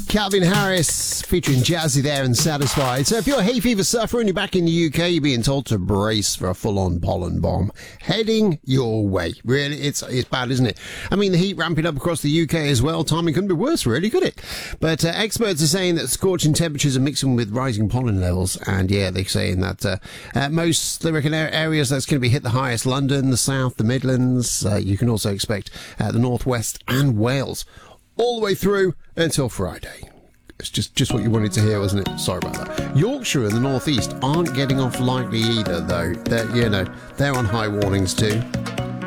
Calvin Harris featuring Jazzy there and Satisfied. So if you're a hay fever sufferer and you're back in the UK, you're being told to brace for a full-on pollen bomb heading your way. Really, it's bad, isn't it? I mean, the heat ramping up across the UK as well. Timing couldn't be worse, really, could it? But experts are saying that scorching temperatures are mixing with rising pollen levels. And yeah, they're saying that most, they reckon, areas that's going to be hit the highest: London, the South, the Midlands. You can also expect the Northwest and Wales, all the way through until Friday. It's just what you wanted to hear, wasn't it? Sorry about that. Yorkshire and the North East aren't getting off lightly either, though. They're on high warnings too.